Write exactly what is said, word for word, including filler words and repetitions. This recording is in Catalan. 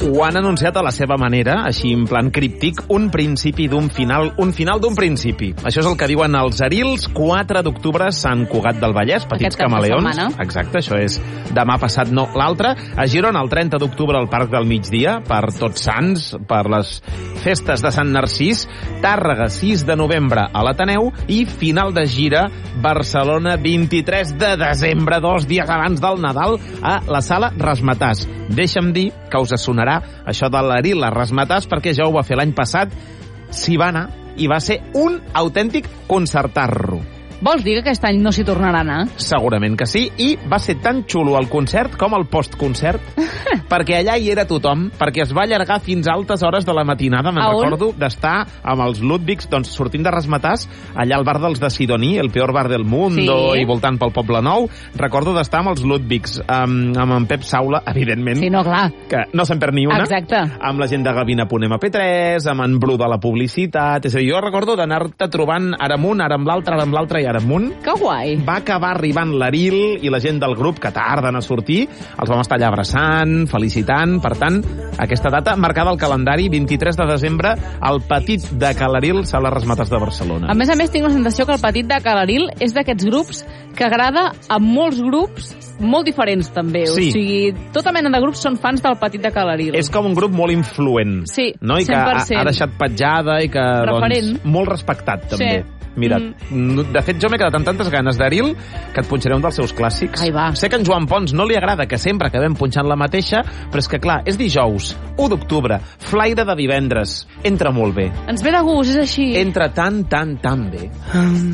Ho han anunciat a la seva manera, així en plan críptic, un principi d'un final, un final d'un principi. Això és el que diuen els Arils, quatre d'octubre, Sant Cugat del Vallès, Petits Camaleons. Exacte, això és demà passat, no l'altre. A Girona, el trenta d'octubre, al Parc del Migdia, per Tots Sants, per les festes de Sant Narcís. Tàrrega, sis de novembre, a l'Ateneu. I final de gira, Barcelona, vint-i-tres de desembre, dos dies abans del Nadal, a la Sala Razzmatazz. Deixa'm dir que us sonarà això de l'Aril a Razzmatazz, perquè ja ho va fer l'any passat, s'hi va anar i va ser un autèntic concertar-lo. Vols dir que aquest any no s'hi tornarà a anar? Segurament que sí, i va ser tan xulo el concert com el postconcert, perquè allà hi era tothom, perquè es va allargar fins a altes hores de la matinada, me'n recordo d'estar amb els Ludwigs, doncs sortint de Razzmatazz, allà al bar dels de Sidoní, el peor bar del mundo, sí. I voltant pel Poble Nou. Recordo d'estar amb els Ludwigs, amb, amb en Pep Saula, evidentment, sí, no, clar. Que no se'n perd ni una. Exacte. Amb la gent de Gavina punt ema pe tres, amb en Bru de la publicitat. És a dir, jo recordo d'anar-te trobant ara amb un, ara amb l'altre, ara amb l'altre i ara amunt. Que guai. Va acabar arribant l'Aril i la gent del grup que tarden a sortir. Els vam estar allà abraçant, felicitant. Per tant, aquesta data marcada al calendari, vint-i-tres de desembre, al Petit de Calaril, Sala Razzmatazz de Barcelona. A més a més, tinc la sensació que el Petit de Calaril és d'aquests grups que agrada a molts grups molt diferents, també. Sí. O sigui, tota mena de grups són fans del Petit de Calaril. És com un grup molt influent. Sí, no? I cent per cent. Que ha, ha deixat petjada i que, referent. Doncs, molt respectat, també. Sí. Mira, mm. de fet, jo m'he quedat amb tantes ganes d'Aril que et punxaré un dels seus clàssics. Ai, va. Sé que en Joan Pons no li agrada que sempre acabem punxant la mateixa, però és que, clar, és dijous, u d'octubre, flaire de divendres. Entra molt bé. Ens ve de gust, és així. Entra tan, tan, tan bé.